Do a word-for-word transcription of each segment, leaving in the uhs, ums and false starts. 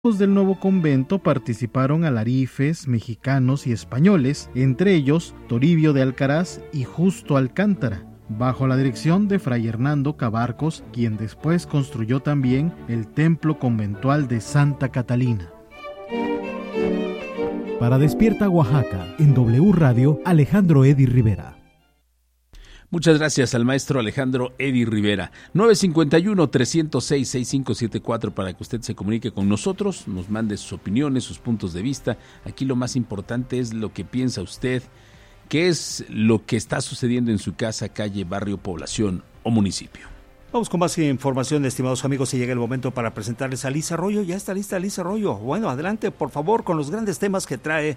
del nuevo convento participaron alarifes, mexicanos y españoles, entre ellos Toribio de Alcaraz y Justo Alcántara, bajo la dirección de Fray Hernando Cabarcos, quien después construyó también el templo conventual de Santa Catalina. Para Despierta Oaxaca, en W Radio, Alejandro Edi Rivera. Muchas gracias al maestro Alejandro Edi Rivera. nueve cinco uno, tres cero seis, seis cinco siete cuatro para que usted se comunique con nosotros, nos mande sus opiniones, sus puntos de vista. Aquí lo más importante es lo que piensa usted, qué es lo que está sucediendo en su casa, calle, barrio, población o municipio. Vamos con más información, estimados amigos, y llega el momento para presentarles a Liz Arroyo. Ya está lista Liz Arroyo. Bueno, adelante, por favor, con los grandes temas que trae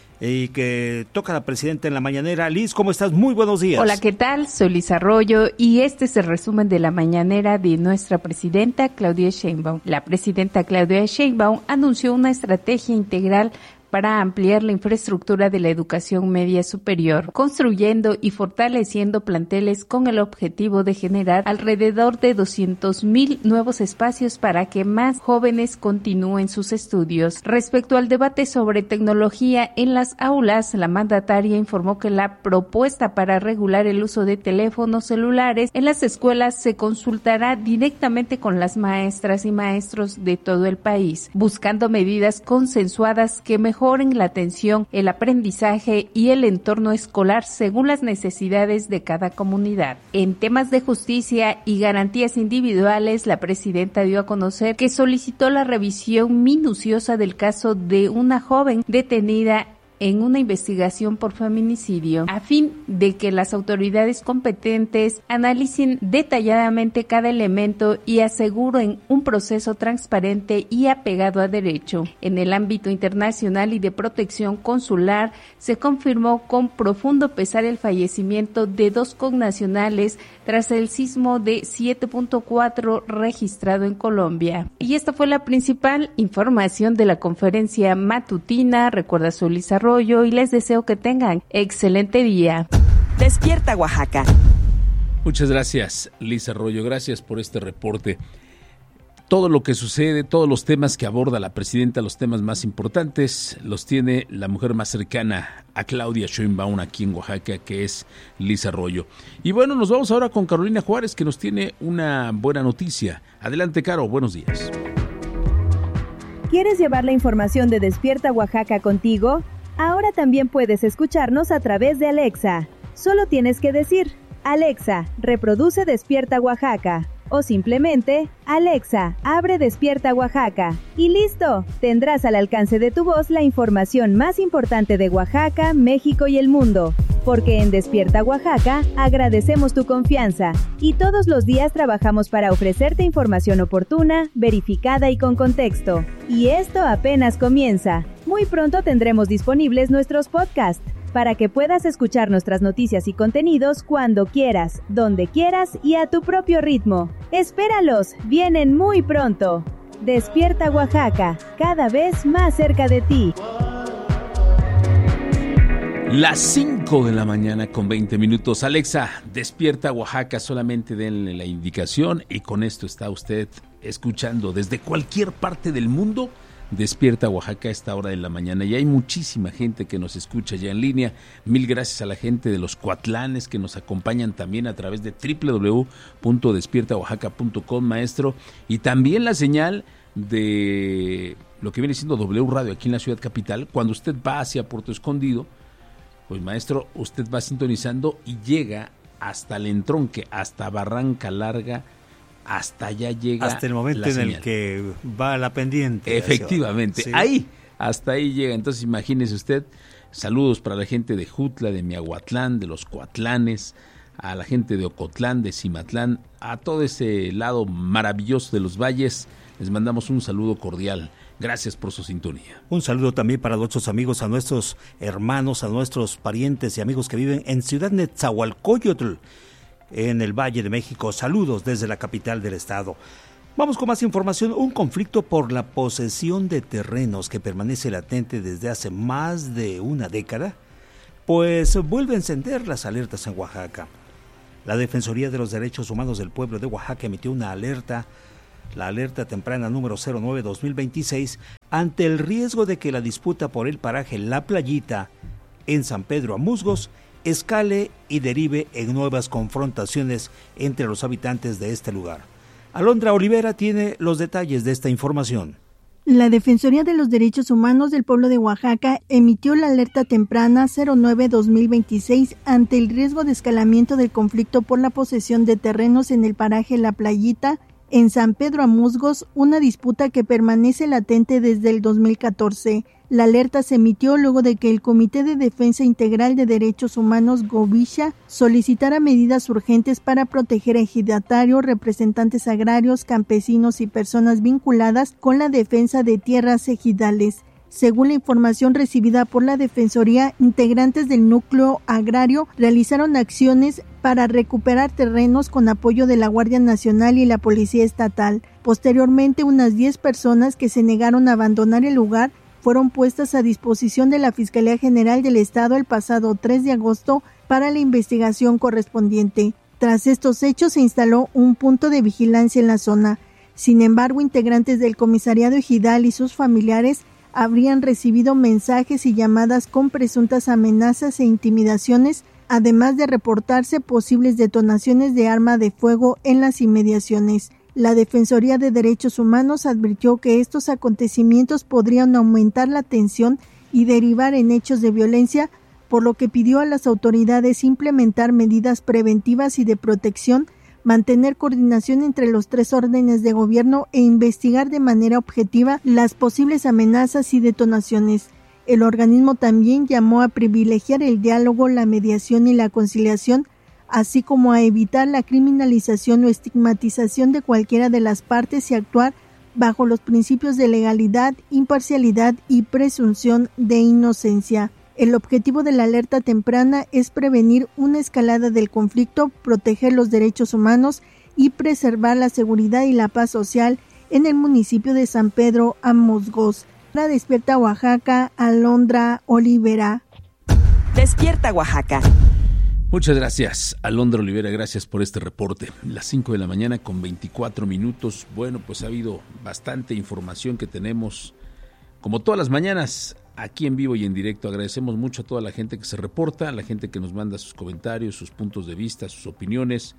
y que toca la presidenta en la mañanera. Liz, ¿cómo estás? Muy buenos días. Hola, ¿qué tal? Soy Liz Arroyo y este es el resumen de la mañanera de nuestra presidenta Claudia Sheinbaum. La presidenta Claudia Sheinbaum anunció una estrategia integral para ampliar la infraestructura de la educación media superior, construyendo y fortaleciendo planteles con el objetivo de generar alrededor de doscientos mil nuevos espacios para que más jóvenes continúen sus estudios. Respecto al debate sobre tecnología en las aulas, la mandataria informó que la propuesta para regular el uso de teléfonos celulares en las escuelas se consultará directamente con las maestras y maestros de todo el país, buscando medidas consensuadas que mejoren mejoren la atención, el aprendizaje y el entorno escolar según las necesidades de cada comunidad. En temas de justicia y garantías individuales, la presidenta dio a conocer que solicitó la revisión minuciosa del caso de una joven detenida en una investigación por feminicidio, a fin de que las autoridades competentes analicen detalladamente cada elemento y aseguren un proceso transparente y apegado a derecho. En el ámbito internacional y de protección consular, se confirmó con profundo pesar el fallecimiento de dos connacionales tras el sismo de siete punto cuatro registrado en Colombia. Y esta fue la principal información de la conferencia matutina. Recuerda, soy Liz Arroyo y les deseo que tengan excelente día. Despierta Oaxaca. Muchas gracias, Liz Arroyo, gracias por este reporte. Todo lo que sucede, todos los temas que aborda la presidenta, los temas más importantes, los tiene la mujer más cercana a Claudia Sheinbaum aquí en Oaxaca, que es Liz Arroyo. Y bueno, nos vamos ahora con Carolina Juárez, que nos tiene una buena noticia. Adelante, Caro, buenos días. ¿Quieres llevar la información de Despierta Oaxaca contigo? Ahora también puedes escucharnos a través de Alexa. Solo tienes que decir, Alexa, reproduce Despierta Oaxaca. O simplemente, Alexa, abre Despierta Oaxaca. Y listo, tendrás al alcance de tu voz la información más importante de Oaxaca, México y el mundo. Porque en Despierta Oaxaca agradecemos tu confianza y todos los días trabajamos para ofrecerte información oportuna, verificada y con contexto. Y esto apenas comienza. Muy pronto tendremos disponibles nuestros podcasts para que puedas escuchar nuestras noticias y contenidos cuando quieras, donde quieras y a tu propio ritmo. ¡Espéralos! ¡Vienen muy pronto! Despierta Oaxaca, cada vez más cerca de ti. Las cinco de la mañana con veinte minutos. Alexa, Despierta Oaxaca, solamente denle la indicación y con esto está usted escuchando desde cualquier parte del mundo Despierta Oaxaca a esta hora de la mañana. Y hay muchísima gente que nos escucha ya en línea. Mil gracias a la gente de los Coatlanes que nos acompañan también a través de doble u doble u doble u punto despierta oaxaca punto com, maestro. Y también la señal de lo que viene siendo W Radio aquí en la ciudad capital. Cuando usted va hacia Puerto Escondido, pues maestro, usted va sintonizando y llega hasta el entronque, hasta Barranca Larga, hasta allá llega hasta el momento en señal. El que va a la pendiente. Efectivamente, sí. ahí, hasta ahí llega. Entonces imagínese usted, saludos para la gente de Jutla, de Miahuatlán, de los Coatlanes, a la gente de Ocotlán, de Cimatlán, a todo ese lado maravilloso de los valles, les mandamos un saludo cordial. Gracias por su sintonía. Un saludo también para nuestros amigos, a nuestros hermanos, a nuestros parientes y amigos que viven en Ciudad Netzahualcóyotl, en el Valle de México. Saludos desde la capital del estado. Vamos con más información. Un conflicto por la posesión de terrenos que permanece latente desde hace más de una década, pues vuelve a encender las alertas en Oaxaca. La Defensoría de los Derechos Humanos del Pueblo de Oaxaca emitió una alerta la alerta temprana número cero nueve dos mil veintiséis, ante el riesgo de que la disputa por el paraje La Playita en San Pedro Amusgos escale y derive en nuevas confrontaciones entre los habitantes de este lugar. Alondra Olivera tiene los detalles de esta información. La Defensoría de los Derechos Humanos del Pueblo de Oaxaca emitió la alerta temprana cero nueve dos mil veintiséis ante el riesgo de escalamiento del conflicto por la posesión de terrenos en el paraje La Playita, en San Pedro Amusgos, una disputa que permanece latente desde el dos mil catorce. La alerta se emitió luego de que el Comité de Defensa Integral de Derechos Humanos Govisha solicitara medidas urgentes para proteger a ejidatarios, representantes agrarios, campesinos y personas vinculadas con la defensa de tierras ejidales. Según la información recibida por la Defensoría, integrantes del núcleo agrario realizaron acciones para recuperar terrenos con apoyo de la Guardia Nacional y la Policía Estatal. Posteriormente, unas diez personas que se negaron a abandonar el lugar fueron puestas a disposición de la Fiscalía General del Estado el pasado tres de agosto para la investigación correspondiente. Tras estos hechos se instaló un punto de vigilancia en la zona. Sin embargo, integrantes del comisariado ejidal y sus familiares habrían recibido mensajes y llamadas con presuntas amenazas e intimidaciones, además de reportarse posibles detonaciones de arma de fuego en las inmediaciones. La Defensoría de Derechos Humanos advirtió que estos acontecimientos podrían aumentar la tensión y derivar en hechos de violencia, por lo que pidió a las autoridades implementar medidas preventivas y de protección, mantener coordinación entre los tres órdenes de gobierno e investigar de manera objetiva las posibles amenazas y detonaciones. El organismo también llamó a privilegiar el diálogo, la mediación y la conciliación, así como a evitar la criminalización o estigmatización de cualquiera de las partes y actuar bajo los principios de legalidad, imparcialidad y presunción de inocencia. El objetivo de la alerta temprana es prevenir una escalada del conflicto, proteger los derechos humanos y preservar la seguridad y la paz social en el municipio de San Pedro Amusgos. La Despierta Oaxaca, Alondra Olivera. Despierta Oaxaca. Muchas gracias, Alondra Olivera, gracias por este reporte. Las cinco de la mañana con veinticuatro minutos. Bueno, pues ha habido bastante información que tenemos, como todas las mañanas, aquí en vivo y en directo. Agradecemos mucho a toda la gente que se reporta, a la gente que nos manda sus comentarios, sus puntos de vista, sus opiniones.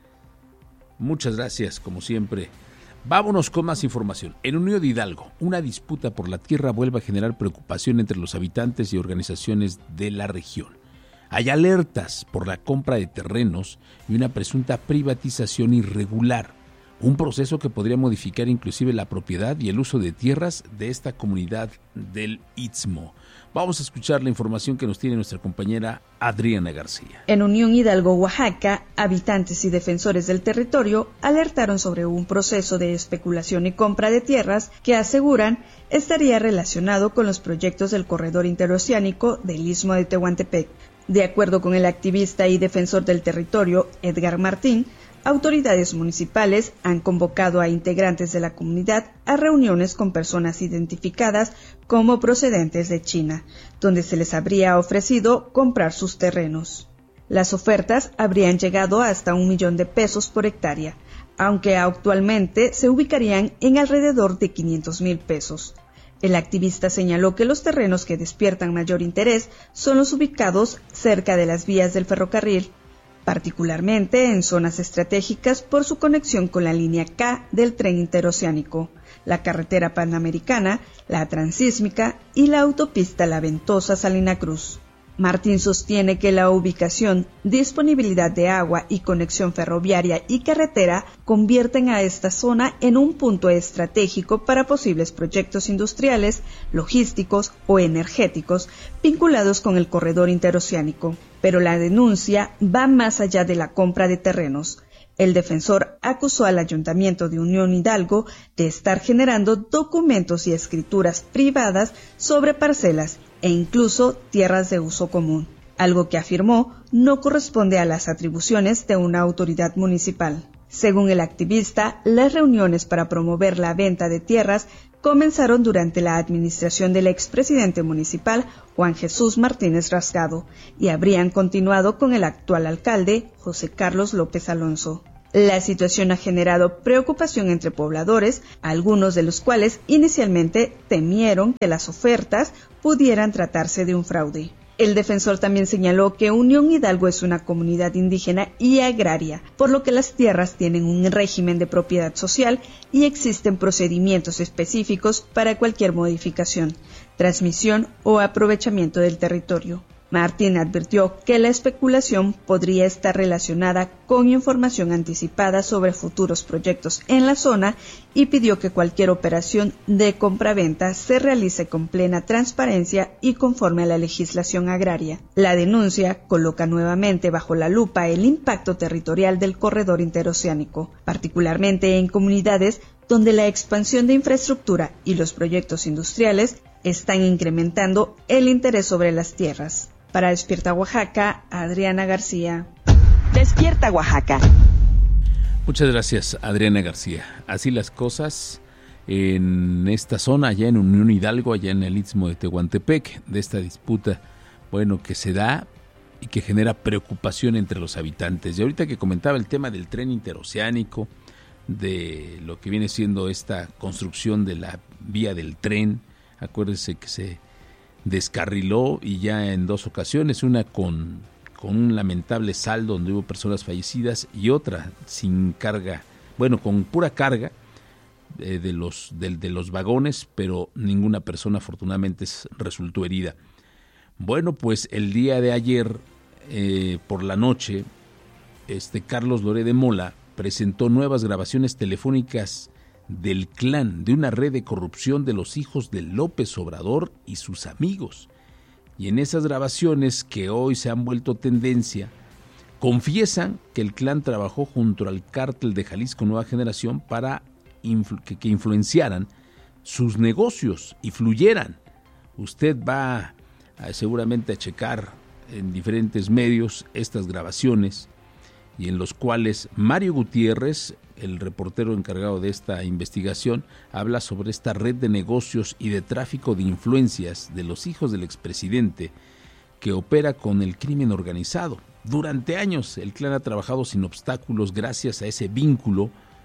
Muchas gracias, como siempre. Vámonos con más información. En Unión de Hidalgo, una disputa por la tierra vuelve a generar preocupación entre los habitantes y organizaciones de la región. Hay alertas por la compra de terrenos y una presunta privatización irregular, un proceso que podría modificar inclusive la propiedad y el uso de tierras de esta comunidad del Istmo. Vamos a escuchar la información que nos tiene nuestra compañera Adriana García. En Unión Hidalgo, Oaxaca, habitantes y defensores del territorio alertaron sobre un proceso de especulación y compra de tierras que aseguran estaría relacionado con los proyectos del corredor interoceánico del Istmo de Tehuantepec. De acuerdo con el activista y defensor del territorio, Edgar Martín, autoridades municipales han convocado a integrantes de la comunidad a reuniones con personas identificadas como procedentes de China, donde se les habría ofrecido comprar sus terrenos. Las ofertas habrían llegado hasta un millón de pesos por hectárea, aunque actualmente se ubicarían en alrededor de quinientos mil pesos. El activista señaló que los terrenos que despiertan mayor interés son los ubicados cerca de las vías del ferrocarril, particularmente en zonas estratégicas por su conexión con la línea K del tren interoceánico, la carretera panamericana, la transísmica y la autopista La Ventosa-Salina Cruz. Martín sostiene que la ubicación, disponibilidad de agua y conexión ferroviaria y carretera convierten a esta zona en un punto estratégico para posibles proyectos industriales, logísticos o energéticos vinculados con el corredor interoceánico. Pero la denuncia va más allá de la compra de terrenos. El defensor acusó al Ayuntamiento de Unión Hidalgo de estar generando documentos y escrituras privadas sobre parcelas e incluso tierras de uso común, algo que afirmó no corresponde a las atribuciones de una autoridad municipal. Según el activista, las reuniones para promover la venta de tierras comenzaron durante la administración del expresidente municipal Juan Jesús Martínez Rasgado y habrían continuado con el actual alcalde José Carlos López Alonso. La situación ha generado preocupación entre pobladores, algunos de los cuales inicialmente temieron que las ofertas pudieran tratarse de un fraude. El defensor también señaló que Unión Hidalgo es una comunidad indígena y agraria, por lo que las tierras tienen un régimen de propiedad social y existen procedimientos específicos para cualquier modificación, transmisión o aprovechamiento del territorio. Martín advirtió que la especulación podría estar relacionada con información anticipada sobre futuros proyectos en la zona y pidió que cualquier operación de compraventa se realice con plena transparencia y conforme a la legislación agraria. La denuncia coloca nuevamente bajo la lupa el impacto territorial del corredor interoceánico, particularmente en comunidades donde la expansión de infraestructura y los proyectos industriales están incrementando el interés sobre las tierras. Para Despierta Oaxaca, Adriana García. Despierta Oaxaca. Muchas gracias, Adriana García. Así las cosas en esta zona, allá en Unión Hidalgo, allá en el Istmo de Tehuantepec, de esta disputa, bueno, que se da y que genera preocupación entre los habitantes. Y ahorita que comentaba el tema del tren interoceánico, de lo que viene siendo esta construcción de la vía del tren, acuérdense que se descarriló y ya en dos ocasiones, una con, con un lamentable saldo donde hubo personas fallecidas y otra sin carga, bueno, con pura carga eh, de, los, de, de los vagones, pero ninguna persona afortunadamente resultó herida. Bueno, pues el día de ayer eh, por la noche, este Carlos Loré de Mola presentó nuevas grabaciones telefónicas del clan, de una red de corrupción de los hijos de López Obrador y sus amigos. Y en esas grabaciones, que hoy se han vuelto tendencia, confiesan que el clan trabajó junto al cártel de Jalisco Nueva Generación para influ- que, que influenciaran sus negocios y fluyeran. Usted va a, seguramente a checar en diferentes medios estas grabaciones, y en los cuales Mario Gutiérrez, el reportero encargado de esta investigación, habla sobre esta red de negocios y de tráfico de influencias de los hijos del expresidente que opera con el crimen organizado. Durante años el clan ha trabajado sin obstáculos gracias a ese vínculo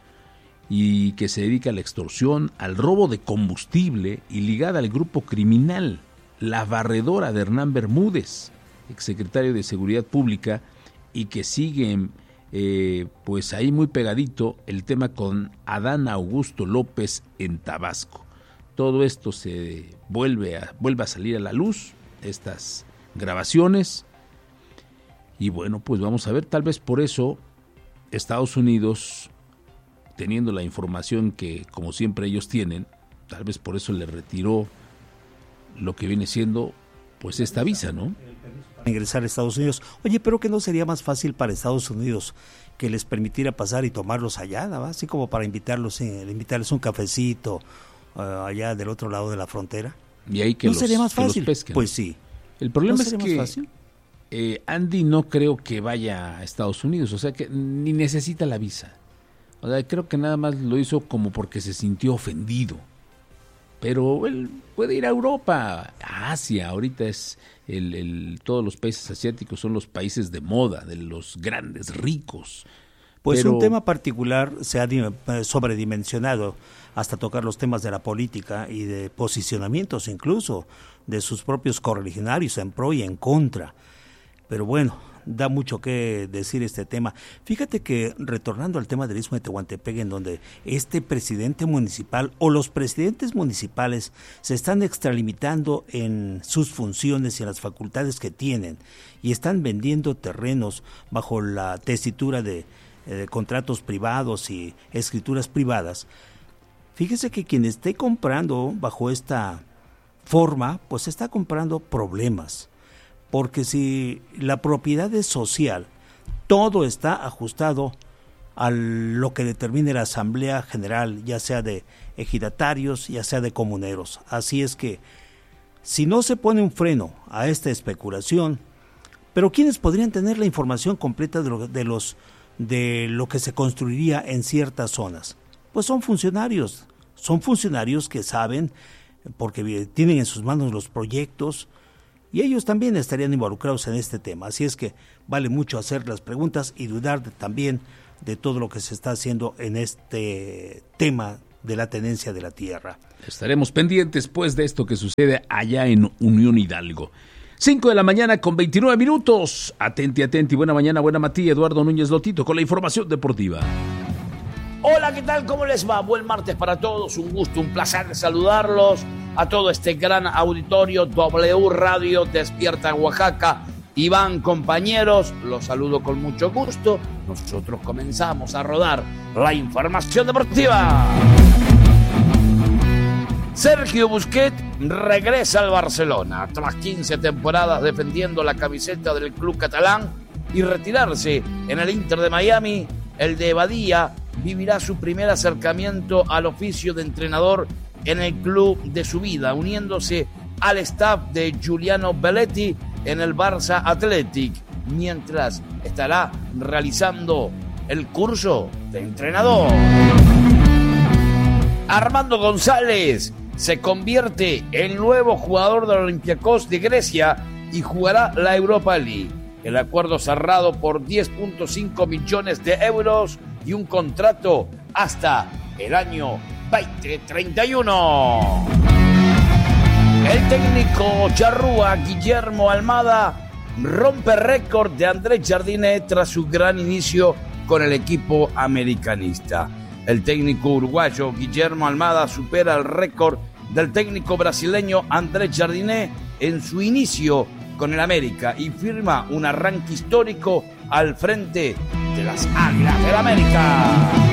y que se dedica a la extorsión, al robo de combustible y ligada al grupo criminal La Barredora de Hernán Bermúdez, exsecretario de Seguridad Pública, y que sigue eh, pues ahí muy pegadito el tema con Adán Augusto López en Tabasco. Todo esto se vuelve a, vuelve a salir a la luz, estas grabaciones, y bueno, pues vamos a ver, tal vez por eso Estados Unidos, teniendo la información que como siempre ellos tienen, tal vez por eso le retiró lo que viene siendo pues esta visa, ¿no? Ingresar a Estados Unidos. Oye, pero que no sería más fácil para Estados Unidos que les permitiera pasar y tomarlos allá, ¿no? Así como para invitarlos, eh, invitarles un cafecito uh, allá del otro lado de la frontera. Y ahí que ¿No los, sería más fácil? Que los pesquen. Pues sí. El problema ¿No es sería que más fácil? Eh, Andy no creo que vaya a Estados Unidos, o sea que ni necesita la visa. O sea, creo que nada más lo hizo como porque se sintió ofendido. Pero él puede ir a Europa, a Asia. Ahorita es el, el todos los países asiáticos son los países de moda, de los grandes ricos. Pues Pero... un tema particular se ha sobredimensionado hasta tocar los temas de la política y de posicionamientos incluso de sus propios correligionarios en pro y en contra. Pero bueno, da mucho que decir este tema. Fíjate que retornando al tema del Istmo de Tehuantepec, en donde este presidente municipal o los presidentes municipales se están extralimitando en sus funciones y en las facultades que tienen y están vendiendo terrenos bajo la tesitura de, de contratos privados y escrituras privadas. Fíjese que quien esté comprando bajo esta forma, pues está comprando problemas. Porque si la propiedad es social, todo está ajustado a lo que determine la Asamblea General, ya sea de ejidatarios, ya sea de comuneros. Así es que, si no se pone un freno a esta especulación, pero ¿quiénes podrían tener la información completa de lo, de los, de lo que se construiría en ciertas zonas? Pues son funcionarios, son funcionarios que saben, porque tienen en sus manos los proyectos, y ellos también estarían involucrados en este tema. Así es que vale mucho hacer las preguntas y dudar de, también de todo lo que se está haciendo en este tema de la tenencia de la tierra. Estaremos pendientes pues de esto que sucede allá en Unión Hidalgo. cinco de la mañana con veintinueve minutos. Atenti, atenti, buena mañana, buena matía. Eduardo Núñez Lotito con la información deportiva. Hola, ¿qué tal? ¿Cómo les va? Buen martes para todos, un gusto, un placer saludarlos a todo este gran auditorio W Radio Despierta Oaxaca. Iván, compañeros, los saludo con mucho gusto. Nosotros comenzamos a rodar la información deportiva. Sergio Busquets regresa al Barcelona tras quince temporadas defendiendo la camiseta del club catalán y retirarse en el Inter de Miami. El de Badía vivirá su primer acercamiento al oficio de entrenador en el club de su vida, uniéndose al staff de Giuliano Belletti en el Barça Athletic, mientras estará realizando el curso de entrenador. Armando González se convierte en nuevo jugador del Olympiacos de Grecia y jugará la Europa League. El acuerdo cerrado por diez punto cinco millones de euros y un contrato hasta el año veinte treinta y uno. El técnico charrúa Guillermo Almada rompe récord de Andrés Jardiné tras su gran inicio con el equipo americanista. El técnico uruguayo Guillermo Almada supera el récord del técnico brasileño Andrés Jardiné en su inicio con el América y firma un arranque histórico al frente de las Águilas del América.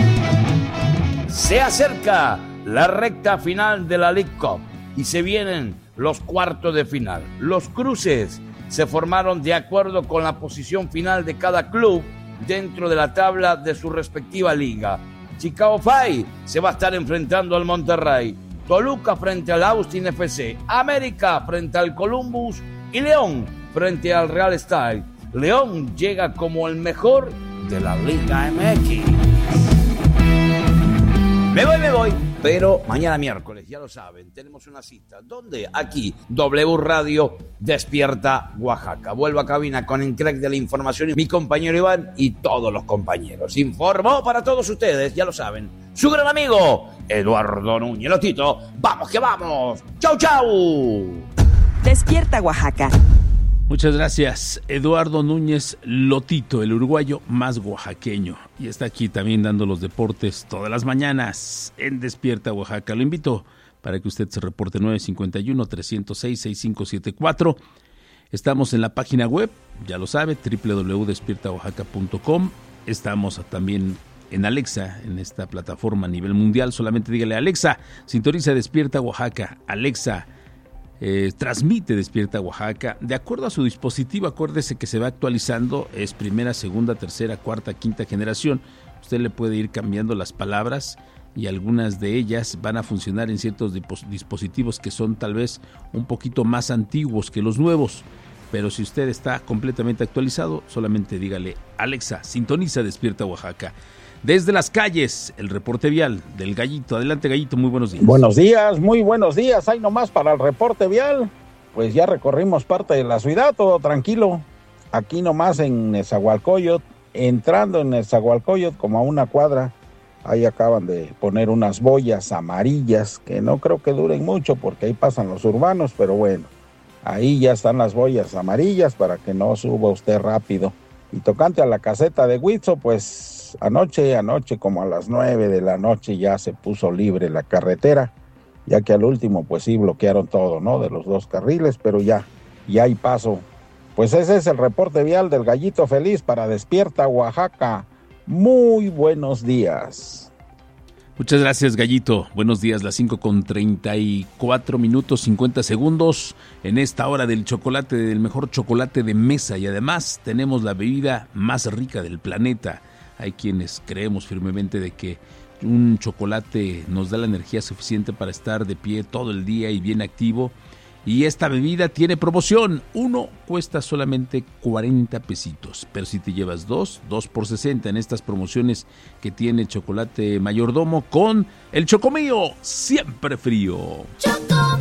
Se acerca la recta final de la League Cup y se vienen los cuartos de final. Los cruces se formaron de acuerdo con la posición final de cada club dentro de la tabla de su respectiva liga. Chicago Fire se va a estar enfrentando al Monterrey, Toluca frente al Austin F C, América frente al Columbus y León frente al Real Style. León llega como el mejor de la Liga M X. Me voy, me voy, pero mañana miércoles, ya lo saben, tenemos una cita. ¿Dónde? Aquí, W Radio Despierta Oaxaca. Vuelvo a cabina con el crack de la información, mi compañero Iván y todos los compañeros. Informó para todos ustedes, ya lo saben, su gran amigo, Eduardo Núñez Lotito. ¡Vamos que vamos! ¡Chau, chau! Despierta Oaxaca. Muchas gracias, Eduardo Núñez Lotito, el uruguayo más oaxaqueño. Y está aquí también dando los deportes todas las mañanas en Despierta Oaxaca. Lo invito para que usted se reporte nueve cinco uno, tres cero seis, seis cinco siete cuatro. Estamos en la página web, ya lo sabe, doble u doble u doble u punto despierta oaxaca punto com. Estamos también en Alexa, en esta plataforma a nivel mundial. Solamente dígale, Alexa, sintoniza Despierta Oaxaca. Alexa, Eh, transmite Despierta Oaxaca de acuerdo a su dispositivo. Acuérdese que se va actualizando, es primera, segunda, tercera, cuarta, quinta generación. Usted le puede ir cambiando las palabras y algunas de ellas van a funcionar en ciertos dispositivos que son tal vez un poquito más antiguos que los nuevos, pero si usted está completamente actualizado, solamente dígale, Alexa, sintoniza Despierta Oaxaca. Desde las calles, el reporte vial del Gallito. Adelante, Gallito, muy buenos días. Buenos días, muy buenos días. Hay nomás para el reporte vial. Pues ya recorrimos parte de la ciudad, todo tranquilo. Aquí nomás en Nezahualcóyotl, entrando en Nezahualcóyotl como a una cuadra, ahí acaban de poner unas boyas amarillas que no creo que duren mucho porque ahí pasan los urbanos, pero bueno, ahí ya están las boyas amarillas para que no suba usted rápido. Y tocante a la caseta de Huitzo, pues Anoche, anoche como a las nueve de la noche ya se puso libre la carretera, ya que al último pues sí bloquearon todo, ¿no? De los dos carriles, pero ya, ya hay paso. Pues ese es el reporte vial del Gallito Feliz para Despierta Oaxaca. Muy buenos días. Muchas gracias, Gallito. Buenos días, las cinco con treinta y cuatro minutos, cincuenta segundos en esta hora del chocolate, del mejor chocolate de mesa, y además tenemos la bebida más rica del planeta. Hay quienes creemos firmemente de que un chocolate nos da la energía suficiente para estar de pie todo el día y bien activo. Y esta bebida tiene promoción. Uno cuesta solamente cuarenta pesitos. Pero si te llevas dos, dos por sesenta en estas promociones que tiene Chocolate Mayordomo con el Chocomío, siempre frío. Choco.